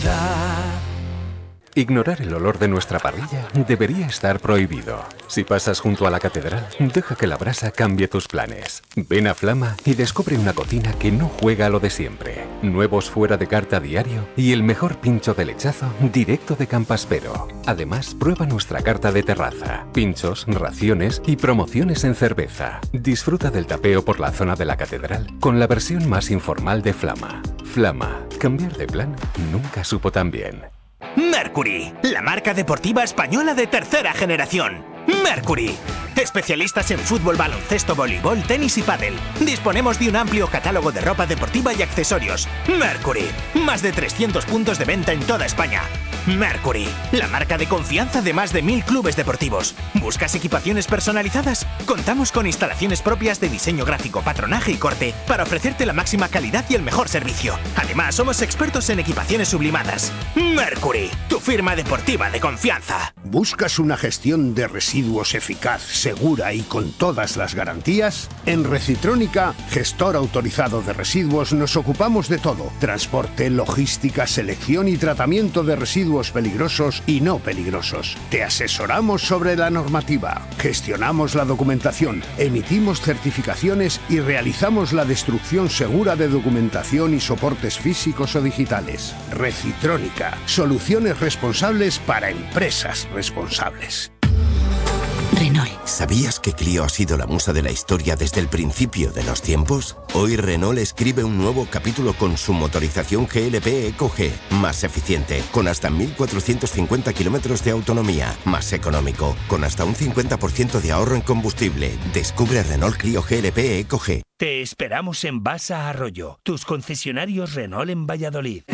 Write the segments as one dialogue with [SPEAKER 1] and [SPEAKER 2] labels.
[SPEAKER 1] Navidad.
[SPEAKER 2] Ignorar el olor de nuestra parrilla debería estar prohibido. Si pasas junto a la catedral, deja que la brasa cambie tus planes. Ven a Flama y descubre una cocina que no juega a lo de siempre. Nuevos fuera de carta diario y el mejor pincho de lechazo directo de Campaspero. Además, prueba nuestra carta de terraza, pinchos, raciones y promociones en cerveza. Disfruta del tapeo por la zona de la catedral con la versión más informal de Flama. Flama, cambiar de plan nunca supo tan bien.
[SPEAKER 3] Mercury, la marca deportiva española de tercera generación. Mercury, especialistas en fútbol, baloncesto, voleibol, tenis y pádel. Disponemos de un amplio catálogo de ropa deportiva y accesorios. Mercury, más de 300 puntos de venta en toda España. Mercury, la marca de confianza de más de 1000 clubes deportivos. ¿Buscas equipaciones personalizadas? Contamos con instalaciones propias de diseño gráfico, patronaje y corte para ofrecerte la máxima calidad y el mejor servicio. Además, somos expertos en equipaciones sublimadas. Mercury, tu firma deportiva de confianza.
[SPEAKER 4] ¿Buscas una gestión de residuos eficaz, segura y con todas las garantías? En Recitrónica, gestor autorizado de residuos, nos ocupamos de todo: transporte, logística, selección y tratamiento de residuos peligrosos y no peligrosos. Te asesoramos sobre la normativa, gestionamos la documentación, emitimos certificaciones y realizamos la destrucción segura de documentación y soportes físicos o digitales. Recitrónica, soluciones responsables para empresas responsables.
[SPEAKER 5] Renault. ¿Sabías que Clio ha sido la musa de la historia desde el principio de los tiempos? Hoy Renault escribe un nuevo capítulo con su motorización GLP EcoG, más eficiente, con hasta 1450 kilómetros de autonomía, más económico, con hasta un 50% de ahorro en combustible. Descubre Renault Clio GLP EcoG.
[SPEAKER 3] Te esperamos en Basa Arroyo, tus concesionarios Renault en Valladolid.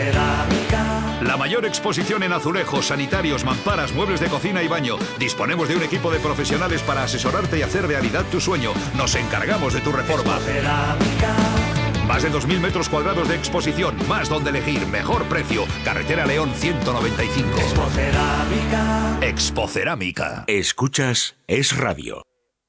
[SPEAKER 6] La mayor exposición en azulejos, sanitarios, mamparas, muebles de cocina y baño. Disponemos de un equipo de profesionales para asesorarte y hacer realidad tu sueño. Nos encargamos de tu reforma. Más de 2.000 metros cuadrados de exposición, más donde elegir, mejor precio. Carretera León 195. Expocerámica.
[SPEAKER 7] Escuchas Es Radio.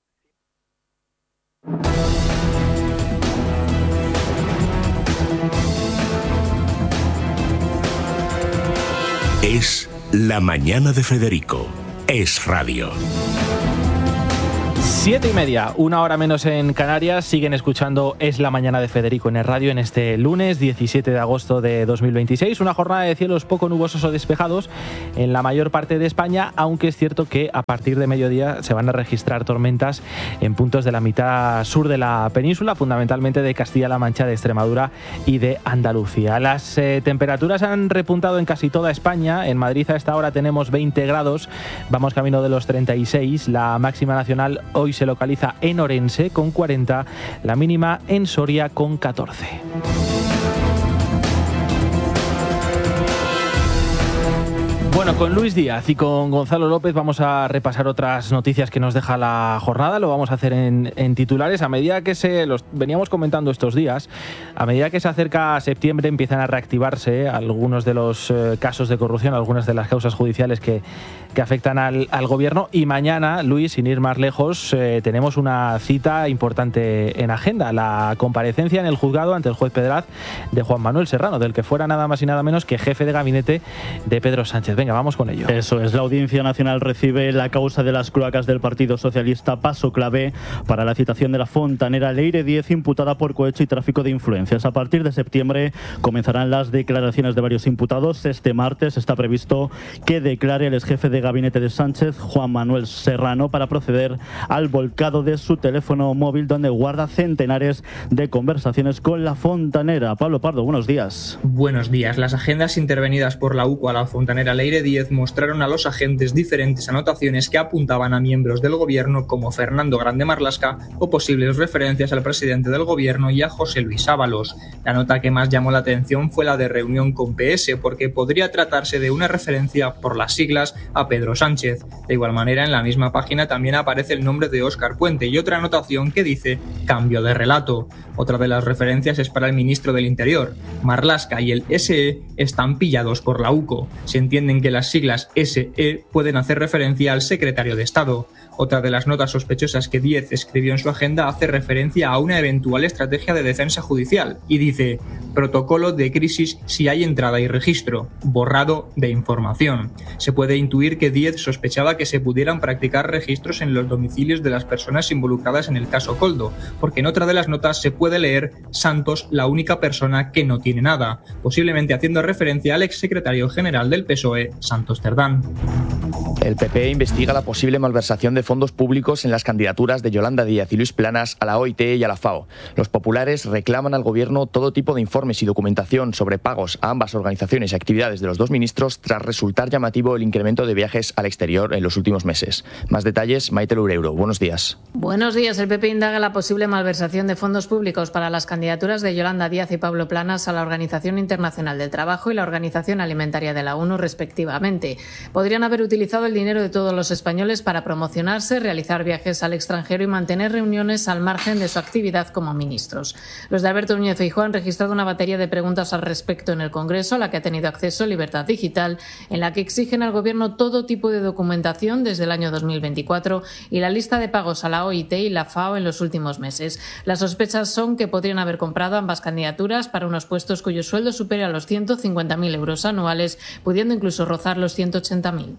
[SPEAKER 7] Es La Mañana de Federico. Es Radio.
[SPEAKER 8] 7:30, una hora menos en Canarias. Siguen escuchando Es la Mañana de Federico en el radio en este lunes 17 de agosto de 2026. Una jornada de cielos poco nubosos o despejados en la mayor parte de España, aunque es cierto que a partir de mediodía se van a registrar tormentas en puntos de la mitad sur de la península, fundamentalmente de Castilla-La Mancha, de Extremadura y de Andalucía. Las temperaturas han repuntado en casi toda España. En Madrid a esta hora tenemos 20 grados, vamos camino de los 36. La máxima nacional hoy se localiza en Orense con 40, la mínima en Soria con 14. Bueno, con Luis Díaz y con Gonzalo López vamos a repasar otras noticias que nos deja la jornada. Lo vamos a hacer en titulares. A medida que los veníamos comentando estos días, a medida que se acerca a septiembre empiezan a reactivarse algunos de los casos de corrupción, algunas de las causas judiciales que afectan al gobierno. Y mañana, Luis, sin ir más lejos, tenemos una cita importante en agenda: la comparecencia en el juzgado ante el juez Pedraz de Juan Manuel Serrano, del que fuera nada más y nada menos que jefe de gabinete de Pedro Sánchez. Venga, vamos con ello.
[SPEAKER 9] Eso es, la Audiencia Nacional recibe la causa de las cloacas del Partido Socialista, paso clave para la citación de la fontanera Leire Díez, imputada por cohecho y tráfico de influencias. A partir de septiembre comenzarán las declaraciones de varios imputados. Este martes está previsto que declare el exjefe de gabinete de Sánchez, Juan Manuel Serrano, para proceder al volcado de su teléfono móvil, donde guarda centenares de conversaciones con la fontanera. Pablo Pardo, buenos días.
[SPEAKER 10] Buenos días. Las agendas intervenidas por la UCO a la fontanera Leire Díez mostraron a los agentes diferentes anotaciones que apuntaban a miembros del gobierno como Fernando Grande Marlaska o posibles referencias al presidente del gobierno y a José Luis Ábalos. La nota que más llamó la atención fue la de reunión con PS, porque podría tratarse de una referencia por las siglas a Pedro Sánchez. De igual manera, en la misma página también aparece el nombre de Óscar Puente y otra anotación que dice cambio de relato. Otra de las referencias es para el ministro del Interior. Marlaska y el SE están pillados por la UCO. Se entienden que las siglas SE pueden hacer referencia al secretario de Estado. Otra de las notas sospechosas que Díez escribió en su agenda hace referencia a una eventual estrategia de defensa judicial y dice: protocolo de crisis si hay entrada y registro, borrado de información. Se puede intuir que Díez sospechaba que se pudieran practicar registros en los domicilios de las personas involucradas en el caso Koldo, porque en otra de las notas se puede leer Santos, la única persona que no tiene nada, posiblemente haciendo referencia al exsecretario general del PSOE, Santos Cerdán.
[SPEAKER 1] El PP investiga la posible malversación de fondos públicos en las candidaturas de Yolanda Díaz y Luis Planas a la OIT y a la FAO. Los populares reclaman al gobierno todo tipo de informes y documentación sobre pagos a ambas organizaciones y actividades de los dos ministros tras resultar llamativo el incremento de viajes al exterior en los últimos meses. Más detalles, Maite Loureiro. Buenos días.
[SPEAKER 11] Buenos días. El PP indaga la posible malversación de fondos públicos para las candidaturas de Yolanda Díaz y Pablo Planas a la Organización Internacional del Trabajo y la Organización Alimentaria de la ONU, respectivamente. Podrían haber utilizado el dinero de todos los españoles para promocionarse, realizar viajes al extranjero y mantener reuniones al margen de su actividad como ministros. Los de Alberto Núñez Feijóo han registrado una batería de preguntas al respecto en el Congreso, a la que ha tenido acceso Libertad Digital, en la que exigen al Gobierno todo tipo de documentación desde el año 2024 y la lista de pagos a la OIT y la FAO en los últimos meses. Las sospechas son que podrían haber comprado ambas candidaturas para unos puestos cuyo sueldo supere a los 150.000 euros anuales, pudiendo incluso rozar los 180.000.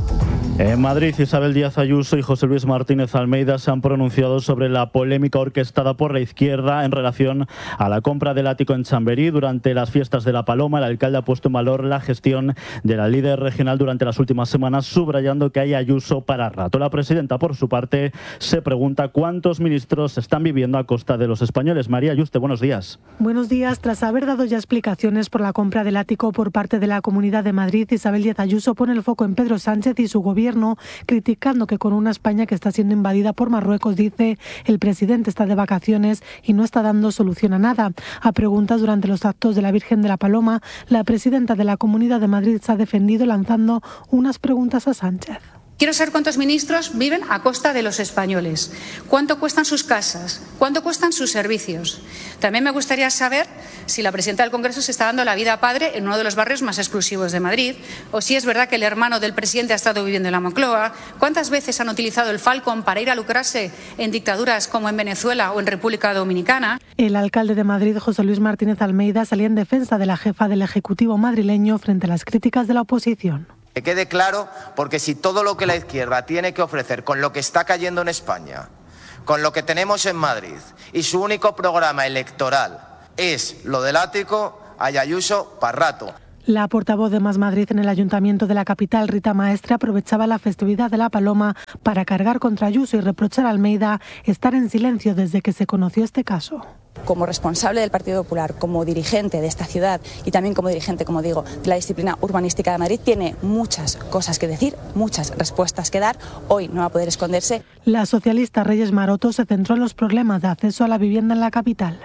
[SPEAKER 9] En Madrid, Isabel Díaz Ayuso y José Luis Martínez Almeida se han pronunciado sobre la polémica orquestada por la izquierda en relación a la compra del ático en Chamberí. Durante las fiestas de La Paloma, el alcalde ha puesto en valor la gestión de la líder regional durante las últimas semanas, subrayando que hay Ayuso para rato. La presidenta, por su parte, se pregunta cuántos ministros están viviendo a costa de los españoles. María Yuste, buenos días.
[SPEAKER 12] Buenos días. Tras haber dado ya explicaciones por la compra del ático por parte de la Comunidad de Madrid, Isabel Díaz Ayuso pone el foco en Pedro Sánchez y su gobierno, criticando que con una España que está siendo invadida por Marruecos, dice, el presidente está de vacaciones y no está dando solución a nada. A preguntas durante los actos de la Virgen de la Paloma, la presidenta de la Comunidad de Madrid se ha defendido lanzando unas preguntas a Sánchez.
[SPEAKER 13] Quiero saber cuántos ministros viven a costa de los españoles, cuánto cuestan sus casas, cuánto cuestan sus servicios. También me gustaría saber si la presidenta del Congreso se está dando la vida a padre en uno de los barrios más exclusivos de Madrid, o si es verdad que el hermano del presidente ha estado viviendo en la Moncloa, cuántas veces han utilizado el Falcon para ir a lucrarse en dictaduras como en Venezuela o en República Dominicana.
[SPEAKER 12] El alcalde de Madrid, José Luis Martínez Almeida, salía en defensa de la jefa del Ejecutivo madrileño frente a las críticas de la oposición.
[SPEAKER 14] Que quede claro, porque si todo lo que la izquierda tiene que ofrecer con lo que está cayendo en España, con lo que tenemos en Madrid, y su único programa electoral es lo del ático, hay Ayuso para rato.
[SPEAKER 12] La portavoz de Más Madrid en el Ayuntamiento de la capital, Rita Maestre, aprovechaba la festividad de La Paloma para cargar contra Ayuso y reprochar a Almeida estar en silencio desde que se conoció este caso.
[SPEAKER 15] Como responsable del Partido Popular, como dirigente de esta ciudad y también como dirigente, como digo, de la disciplina urbanística de Madrid, tiene muchas cosas que decir, muchas respuestas que dar. Hoy no va a poder esconderse.
[SPEAKER 12] La socialista Reyes Maroto se centró en los problemas de acceso a la vivienda en la capital.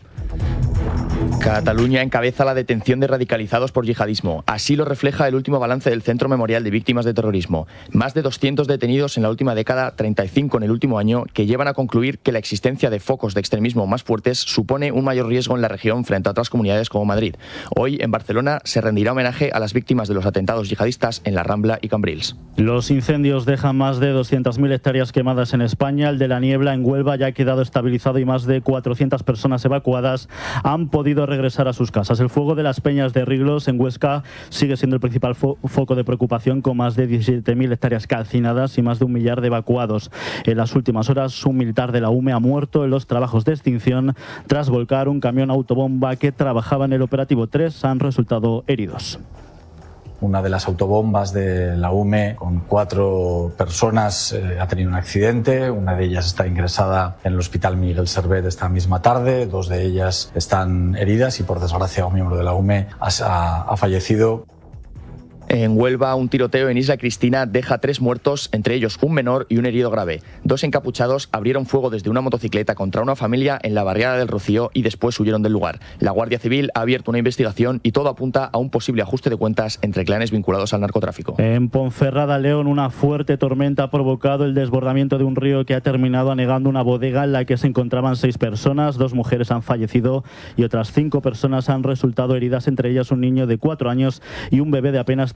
[SPEAKER 1] Cataluña encabeza la detención de radicalizados por yihadismo. Así lo refleja el último balance del Centro Memorial de Víctimas de Terrorismo. Más de 200 detenidos en la última década, 35 en el último año, que llevan a concluir que la existencia de focos de extremismo más fuertes supone un mayor riesgo en la región frente a otras comunidades como Madrid. Hoy, en Barcelona, se rendirá homenaje a las víctimas de los atentados yihadistas en La Rambla y Cambrils.
[SPEAKER 9] Los incendios dejan más de 200.000 hectáreas quemadas en España. El de la Niebla, en Huelva, ya ha quedado estabilizado y más de 400 personas evacuadas han podido regresar a sus casas. El fuego de las Peñas de Riglos, en Huesca, sigue siendo el principal foco de preocupación, con más de 17.000 hectáreas calcinadas y más de 1 millar de evacuados. En las últimas horas, un militar de la UME ha muerto en los trabajos de extinción tras volcar un camión autobomba que trabajaba en el operativo. 3 han resultado heridos.
[SPEAKER 16] Una de las autobombas de la UME con 4 personas ha tenido un accidente. Una de ellas está ingresada en el Hospital Miguel Servet esta misma tarde. 2 de ellas están heridas y, por desgracia, un miembro de la UME ha fallecido.
[SPEAKER 1] En Huelva, un tiroteo en Isla Cristina deja 3 muertos, entre ellos un menor y un herido grave. 2 encapuchados abrieron fuego desde una motocicleta contra una familia en la barriada del Rocío y después huyeron del lugar. La Guardia Civil ha abierto una investigación y todo apunta a un posible ajuste de cuentas entre clanes vinculados al narcotráfico.
[SPEAKER 9] En Ponferrada, León, una fuerte tormenta ha provocado el desbordamiento de un río que ha terminado anegando una bodega en la que se encontraban 6 personas. 2 mujeres han fallecido y otras 5 personas han resultado heridas, entre ellas un niño de 4 años y un bebé de apenas 3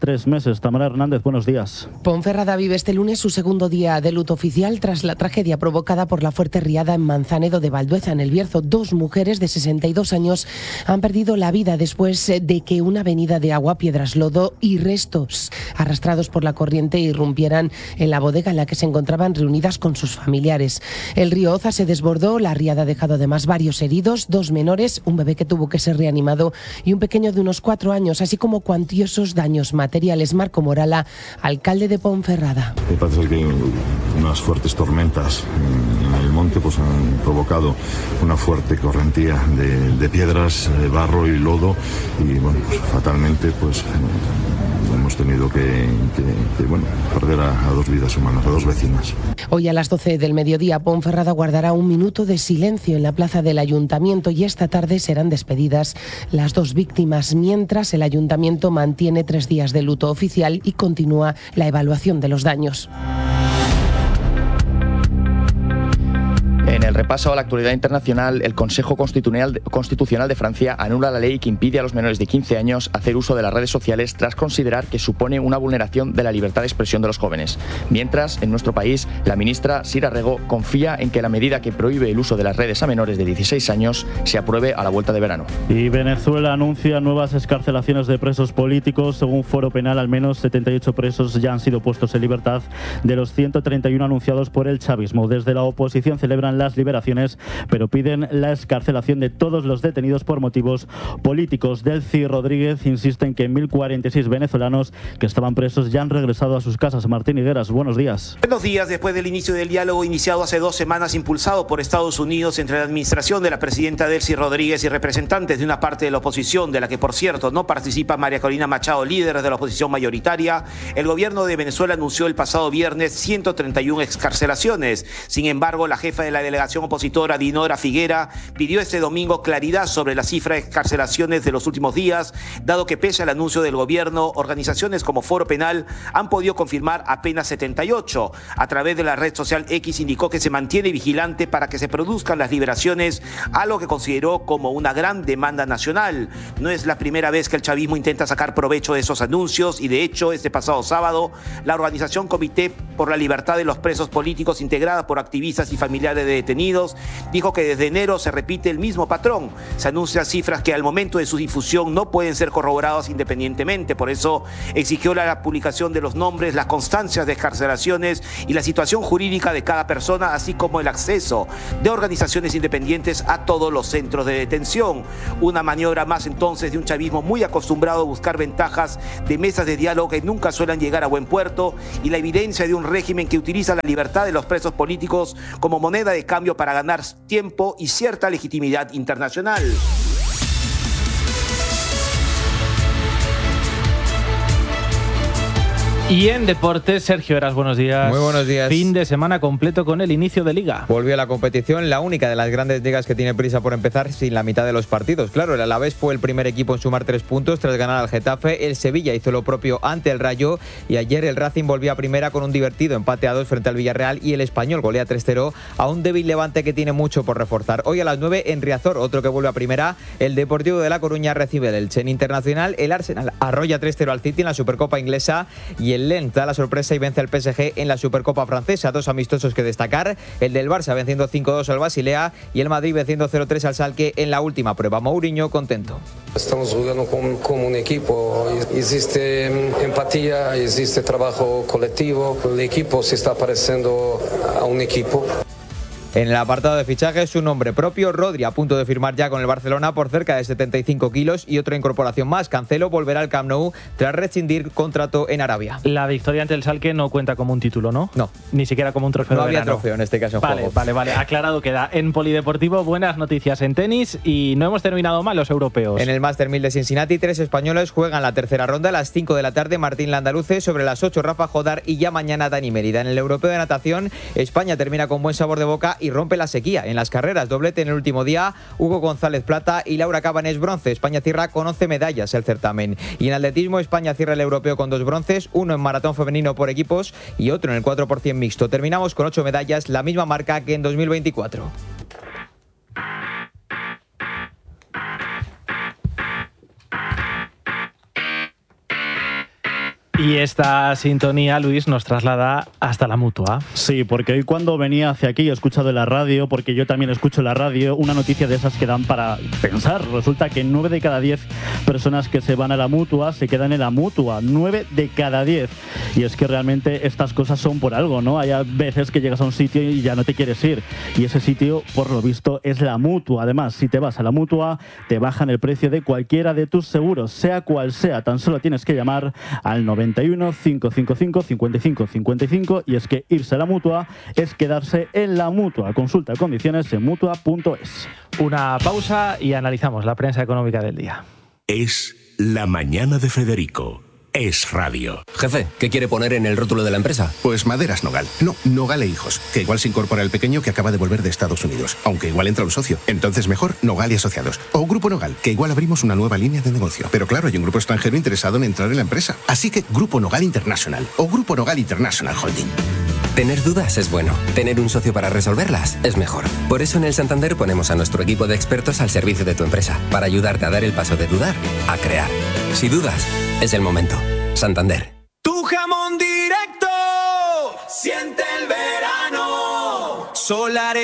[SPEAKER 9] 3 meses. Tamara Hernández, buenos días.
[SPEAKER 17] Ponferrada vive este lunes su segundo día de luto oficial tras la tragedia provocada por la fuerte riada en Manzanedo de Valdueza, en El Bierzo. 2 mujeres de 62 años han perdido la vida después de que una avenida de agua, piedras, lodo y restos arrastrados por la corriente irrumpieran en la bodega en la que se encontraban reunidas con sus familiares. El río Oza se desbordó, la riada ha dejado además varios heridos, 2 menores, un bebé que tuvo que ser reanimado y un pequeño de unos 4 años, así como cuantiosos daños materiales. Marco Morala, alcalde de Ponferrada.
[SPEAKER 18] Parece ser que unas fuertes tormentas en el monte pues han provocado una fuerte correntía de piedras, barro y lodo, y bueno, pues fatalmente pues hemos tenido que perder a 2 vidas humanas, a 2 vecinas.
[SPEAKER 17] Hoy a las 12 del mediodía, Ponferrada guardará un minuto de silencio en la plaza del Ayuntamiento y esta tarde serán despedidas las 2 víctimas, mientras el Ayuntamiento mantiene 3 días de luto oficial y continúa la evaluación de los daños.
[SPEAKER 1] En el repaso a la actualidad internacional, el Consejo Constitucional de Francia anula la ley que impide a los menores de 15 años hacer uso de las redes sociales tras considerar que supone una vulneración de la libertad de expresión de los jóvenes. Mientras, en nuestro país, la ministra Sira Rego confía en que la medida que prohíbe el uso de las redes a menores de 16 años se apruebe a la vuelta de verano.
[SPEAKER 9] Y Venezuela anuncia nuevas excarcelaciones de presos políticos. Según Foro Penal, al menos 78 presos ya han sido puestos en libertad de los 131 anunciados por el chavismo. Desde la oposición celebran las liberaciones, pero piden la excarcelación de todos los detenidos por motivos políticos. Delcy Rodríguez insiste en que 1.046 venezolanos que estaban presos ya han regresado a sus casas. Martín Higueras, buenos días.
[SPEAKER 19] Buenos días. Después del inicio del diálogo iniciado hace 2 semanas, impulsado por Estados Unidos entre la administración de la presidenta Delcy Rodríguez y representantes de una parte de la oposición, de la que por cierto no participa María Corina Machado, líder de la oposición mayoritaria, el gobierno de Venezuela anunció el pasado viernes 131 excarcelaciones. Sin embargo, la jefa de la delegación opositora, Dinora Figuera, pidió este domingo claridad sobre la cifra de excarcelaciones de los últimos días, dado que pese al anuncio del gobierno, organizaciones como Foro Penal han podido confirmar apenas 78. A través de la red social X indicó que se mantiene vigilante para que se produzcan las liberaciones, algo que consideró como una gran demanda nacional. No es la primera vez que el chavismo intenta sacar provecho de esos anuncios y de hecho este pasado sábado la organización Comité por la Libertad de los Presos Políticos, integrada por activistas y familiares de detenidos, dijo que desde enero se repite el mismo patrón. Se anuncian cifras que al momento de su difusión no pueden ser corroboradas independientemente. Por eso exigió la publicación de los nombres, las constancias de excarcelaciones y la situación jurídica de cada persona, así como el acceso de organizaciones independientes a todos los centros de detención. Una maniobra más entonces de un chavismo muy acostumbrado a buscar ventajas de mesas de diálogo que nunca suelen llegar a buen puerto, y la evidencia de un régimen que utiliza la libertad de los presos políticos como moneda de cambio para ganar tiempo y cierta legitimidad internacional.
[SPEAKER 8] Y en deportes, Sergio Heras, buenos días.
[SPEAKER 20] Muy buenos días.
[SPEAKER 8] Fin de semana completo con el inicio de Liga.
[SPEAKER 20] Volvió a la competición, la única de las grandes ligas que tiene prisa por empezar sin la mitad de los partidos. Claro, el Alavés fue el primer equipo en sumar 3 puntos tras ganar al Getafe. El Sevilla hizo lo propio ante el Rayo y ayer el Racing volvió a primera con un divertido empate a 2 frente al Villarreal y el Español golea 3-0 a un débil Levante que tiene mucho por reforzar. Hoy a las 9 en Riazor, otro que vuelve a primera, el Deportivo de La Coruña recibe el Elche. En internacional, el Arsenal arrolla 3-0 al City en la Supercopa inglesa y el Lens da la sorpresa y vence al PSG en la Supercopa francesa. 2 amistosos que destacar, el del Barça venciendo 5-2 al Basilea y el Madrid venciendo 0-3 al Schalke en la última prueba. Mourinho contento.
[SPEAKER 21] Estamos jugando como un equipo, existe empatía, existe trabajo colectivo, el equipo se está pareciendo a un equipo.
[SPEAKER 20] En el apartado de fichajes, su nombre propio, Rodri, a punto de firmar ya con el Barcelona por cerca de 75 kilos y otra incorporación más. Cancelo volverá al Camp Nou tras rescindir contrato en Arabia.
[SPEAKER 8] La victoria ante el Schalke no cuenta como un título, ¿no?
[SPEAKER 20] No.
[SPEAKER 8] Ni siquiera como un trofeo
[SPEAKER 20] no
[SPEAKER 8] de verano.
[SPEAKER 20] No había trofeo en este caso en juego.
[SPEAKER 8] Vale. Aclarado queda. En polideportivo, buenas noticias en tenis y no hemos terminado mal los europeos.
[SPEAKER 20] En el Master 1000 de Cincinnati, 3 españoles juegan la tercera ronda a las 5 de la tarde. Martín Landaluce, sobre las 8 Rafa Jodar y ya mañana Dani Mérida. En el europeo de natación, España termina con buen sabor de boca y rompe la sequía. En las carreras, doblete en el último día, Hugo González plata y Laura Cabanés bronce. España cierra con 11 medallas el certamen. Y en atletismo, España cierra el europeo con 2 bronces, uno en maratón femenino por equipos y otro en el 4% mixto. Terminamos con 8 medallas, la misma marca que en 2024.
[SPEAKER 8] Y esta sintonía, Luis, nos traslada hasta la Mutua.
[SPEAKER 9] Sí, porque hoy cuando venía hacia aquí he escuchado en la radio, porque yo también escucho en la radio, una noticia de esas que dan para pensar. Resulta que 9 de cada 10 personas que se van a la Mutua se quedan en la Mutua. 9 de cada 10. Y es que realmente estas cosas son por algo, ¿no? Hay veces que llegas a un sitio y ya no te quieres ir. Y ese sitio, por lo visto, es la Mutua. Además, si te vas a la Mutua, te bajan el precio de cualquiera de tus seguros, sea cual sea. Tan solo tienes que llamar al 91 555 55 55 y es que irse a la Mutua es quedarse en la Mutua. Consulta condiciones en mutua.es.
[SPEAKER 8] Una pausa y analizamos la prensa económica del día.
[SPEAKER 7] Es La Mañana de Federico. Es Radio.
[SPEAKER 2] Jefe, ¿qué quiere poner en el rótulo de la empresa?
[SPEAKER 22] Pues Maderas Nogal. No, Nogal e Hijos. Que igual se incorpora el pequeño que acaba de volver de Estados Unidos. Aunque igual entra un socio. Entonces mejor Nogal y Asociados. O Grupo Nogal, que igual abrimos una nueva línea de negocio. Pero claro, hay un grupo extranjero interesado en entrar en la empresa. Así que Grupo Nogal International. O Grupo Nogal International Holding.
[SPEAKER 2] Tener dudas es bueno. Tener un socio para resolverlas es mejor. Por eso en el Santander ponemos a nuestro equipo de expertos al servicio de tu empresa. Para ayudarte a dar el paso de dudar a crear. Si dudas, es el momento. Santander.
[SPEAKER 3] Tu jamón directo, siente el verano. Solar